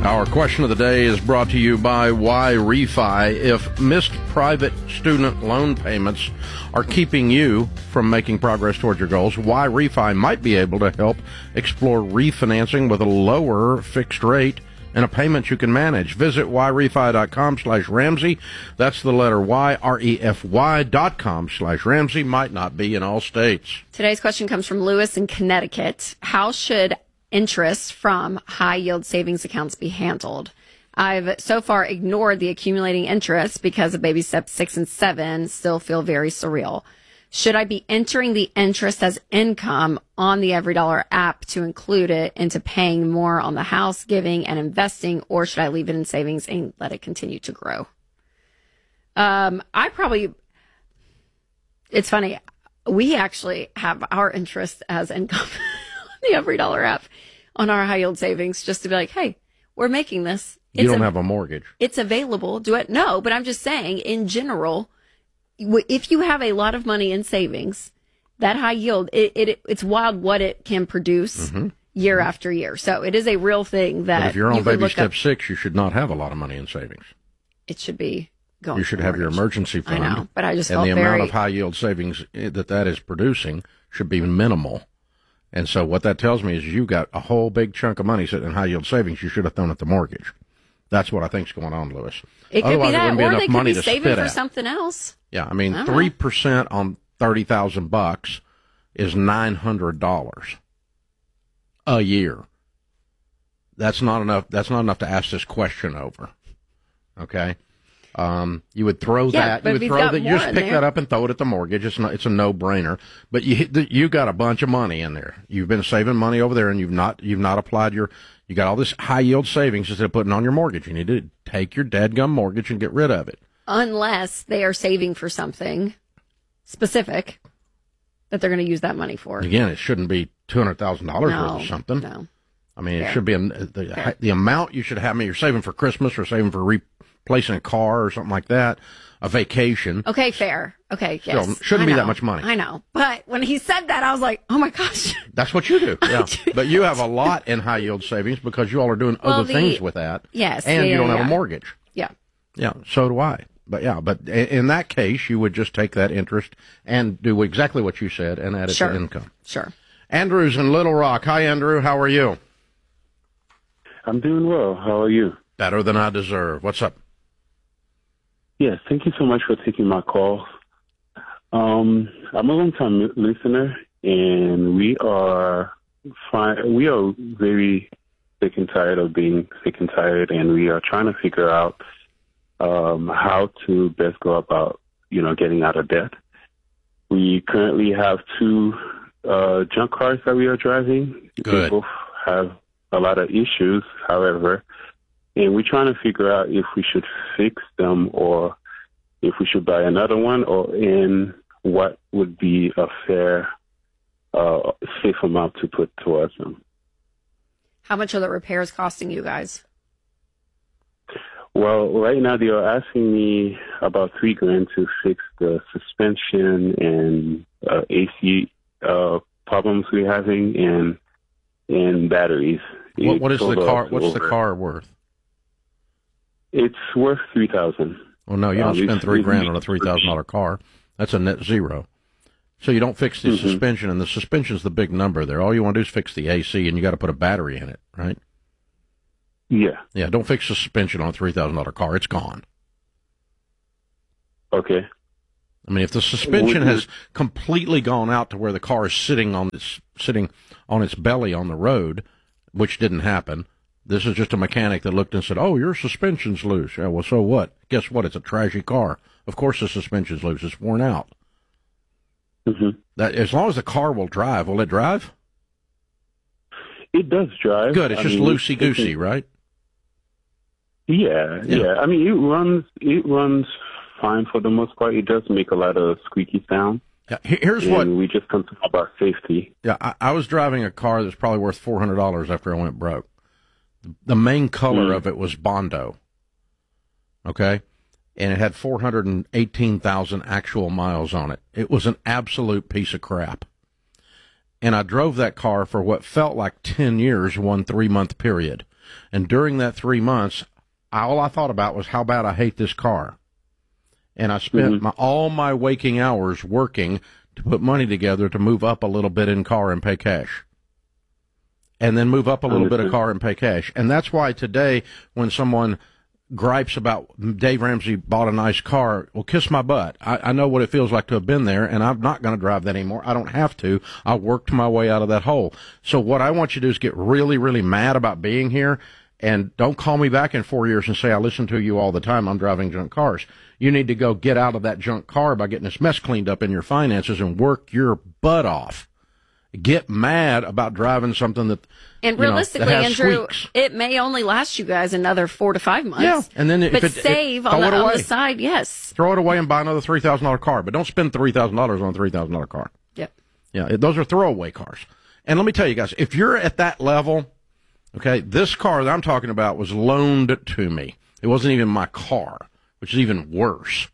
Our question of the day is brought to you by YRefi. If missed private student loan payments are keeping you from making progress towards your goals, YRefi might be able to help explore refinancing with a lower fixed rate and a payment you can manage. Visit YRefi.com/Ramsey. That's the letter YREFY.com/Ramsey. Might not be in all states. Today's question comes from Lewis in Connecticut. How should interest from high-yield savings accounts be handled? I've so far ignored the accumulating interest because of baby steps 6 and 7 still feel very surreal. Should I be entering the interest as income on the EveryDollar app to include it into paying more on the house, giving, and investing, or should I leave it in savings and let it continue to grow? It's funny, we actually have our interest as income on the EveryDollar app on our high yield savings, just to be like, hey, we're making this. You don't have a mortgage. It's available. Do it? No, but I'm just saying, in general, if you have a lot of money in savings, that high yield, it's wild what it can produce year after year. So it is a real thing that but if you're on baby step 6, you should not have a lot of money in savings. It should be going. You should have your emergency fund. I know, but I just and felt the amount of high yield savings that is producing should be minimal. And so what that tells me is you got a whole big chunk of money sitting in high yield savings you should have thrown at the mortgage. That's what I think's going on, Lewis. It could Otherwise, be that, it or be they could be saving for at. something else. Yeah, I mean, 3% on $30,000 is $900 a year. That's not enough. That's not enough to ask this question over. Okay, you would throw that. You would throw that. You just pick that up and throw it at the mortgage. It's a no-brainer. But you got a bunch of money in there. You've been saving money over there, and you've not applied your. You got all this high-yield savings instead of putting on your mortgage. You need to take your dadgum mortgage and get rid of it. Unless they are saving for something specific that they're going to use that money for. Again, it shouldn't be $200,000 worth of something. No. I mean, it should be the amount you should have. I mean, you're saving for Christmas or saving for replacing a car or something like that, a vacation. Okay, fair. Okay, yes. Still, shouldn't be that much money. I know. But when he said that, I was like, oh my gosh. That's what you do. Yeah. But you have a lot in high yield savings because you all are doing other things with that. Yes. And you don't have a mortgage. Yeah. Yeah. So do I. But in that case, you would just take that interest and do exactly what you said and add it to income. Sure. Andrew's in Little Rock. Hi, Andrew. How are you? I'm doing well. How are you? Better than I deserve. What's up? Yes, thank you so much for taking my call. I'm a long-time listener, and we are very sick and tired of being sick and tired, and we are trying to figure out how to best go about, getting out of debt. We currently have 2 junk cars that we are driving. Good. They both have a lot of issues, however, and we're trying to figure out if we should fix them or if we should buy another one, and what would be a fair, safe amount to put towards them. How much are the repairs costing you guys? Well, right now they are asking me about $3,000 to fix the suspension and AC problems we're having, and batteries. What is the car? What's the car worth? It's worth $3,000. Well, no, you don't spend $3,000 on a $3,000 car. That's a net zero. So you don't fix the suspension, and the suspension's the big number there. All you want to do is fix the AC, and you got to put a battery in it, right? Yeah. Yeah. Don't fix the suspension on a $3,000 car. It's gone. Okay. I mean, if the suspension has completely gone out to where the car is sitting on its belly on the road, which didn't happen. This is just a mechanic that looked and said, "Oh, your suspension's loose." Yeah, well, so what? Guess what? It's a trashy car. Of course the suspension's loose. It's worn out. That as long as the car will drive, will it drive? It does drive. Good. It's just loosey-goosey, right? Yeah. I mean, it runs fine for the most part. It does make a lot of squeaky sound. Yeah, here's what we just come to about safety. Yeah, I was driving a car that's probably worth $400 after I went broke. The main color of it was Bondo. Okay? And it had 418,000 actual miles on it. It was an absolute piece of crap. And I drove that car for what felt like 10 years, one 3-month period. And during that 3 months, all I thought about was how bad I hate this car. And I spent all my waking hours working to put money together to move up a little bit in car and pay cash. And then move up a little bit of car and pay cash. And that's why today, when someone gripes about Dave Ramsey bought a nice car, well, kiss my butt. I know what it feels like to have been there, and I'm not going to drive that anymore. I don't have to. I worked my way out of that hole. So what I want you to do is get really, really mad about being here, and don't call me back in 4 years and say, I listen to you all the time. I'm driving junk cars. You need to go get out of that junk car by getting this mess cleaned up in your finances and work your butt off. Get mad about driving something that, and realistically, that has Andrew, squeaks. it may only last you guys another 4 to 5 months. Yeah, and then but save on the side, yes. Throw it away and buy another $3,000 car, but don't spend $3,000 on a $3,000 car. Yep. Yeah, those are throwaway cars. And let me tell you guys, if you're at that level, okay, this car that I'm talking about was loaned to me. It wasn't even my car, which is even worse.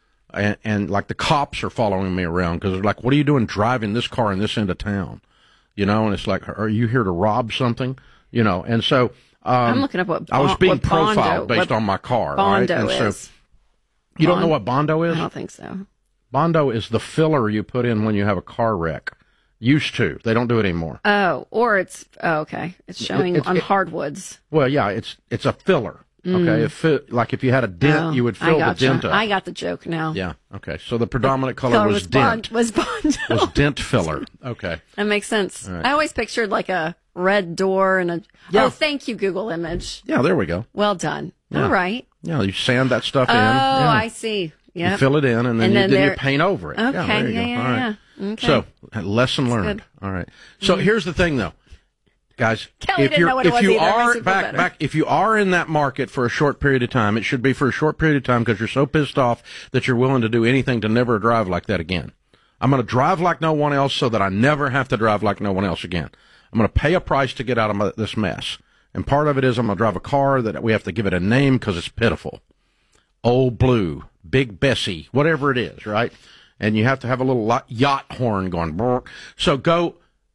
And like the cops are following me around because they're like, what are you doing driving this car in this end of town? And it's like, are you here to rob something? And so I'm looking up what I was being what profiled based on my car. Bondo right? And is. So you don't know what Bondo is? I don't think so. Bondo is the filler you put in when you have a car wreck. Used to. They don't do it anymore. Oh, or it's okay. It's showing on hardwoods. Well, yeah, it's a filler. Okay, if you had a dent, you would fill the dent up. I got the joke now. Yeah. Okay. So the predominant color was dent. Was Bondo. Was dent filler. Okay. That makes sense. Right. I always pictured like a red door and a. Yeah. Oh, thank you, Google image. Yeah. There we go. Well done. Yeah. All right. Yeah. You sand that stuff in. Oh, yeah. I see. Yeah. You fill it in, and then you paint over it. Okay. Yeah. There you go. Yeah. All right. Okay. So lesson That's learned. good. All right. So here's the thing, though. Guys, Kelly didn't know what it was either. If you are in that market for a short period of time, it should be for a short period of time because you're so pissed off that you're willing to do anything to never drive like that again. I'm going to drive like no one else so that I never have to drive like no one else again. I'm going to pay a price to get out of this mess. And part of it is I'm going to drive a car that we have to give it a name because it's pitiful. Old Blue, Big Bessie, whatever it is, right? And you have to have a little yacht horn going. Brr. So go.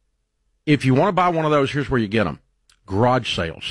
If you want to buy one of those, here's where you get them. Garage sales.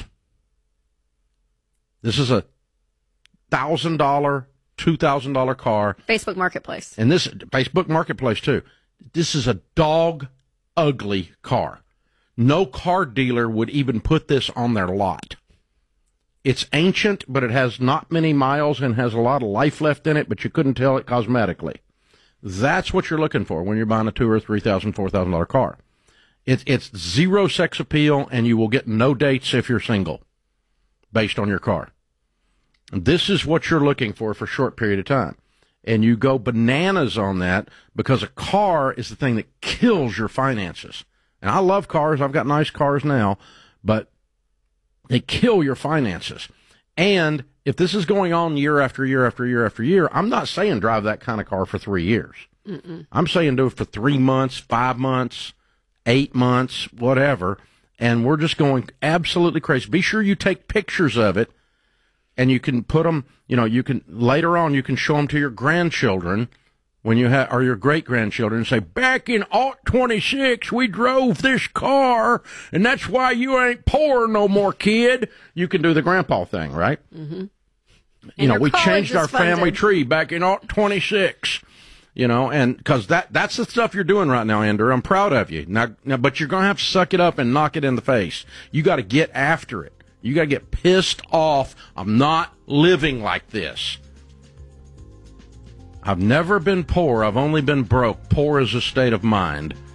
This is a $1,000, $2,000 car. Facebook Marketplace. And this, Facebook Marketplace too. This is a dog ugly car. No car dealer would even put this on their lot. It's ancient, but it has not many miles and has a lot of life left in it, but you couldn't tell it cosmetically. That's what you're looking for when you're buying a $2,000 or $3,000, $4,000 car. It's zero sex appeal, and you will get no dates if you're single, based on your car. And this is what you're looking for a short period of time. And you go bananas on that because a car is the thing that kills your finances. And I love cars. I've got nice cars now, but they kill your finances. And if this is going on year after year after year after year, I'm not saying drive that kind of car for 3 years. I'm saying do it for 3 months, 5 months, 8 months, whatever, and we're just going absolutely crazy. Be sure you take pictures of it, and you can put them, you can, later on, you can show them to your grandchildren when you have, or your great-grandchildren, and say, back in 26, we drove this car, and that's why you ain't poor no more, kid. You can do the grandpa thing, right? Mm-hmm. We changed our family tree back in 26. And because that's the stuff you're doing right now, Andrew. I'm proud of you. Now, but you're going to have to suck it up and knock it in the face. You got to get after it. You got to get pissed off. I'm not living like this. I've never been poor. I've only been broke. Poor is a state of mind.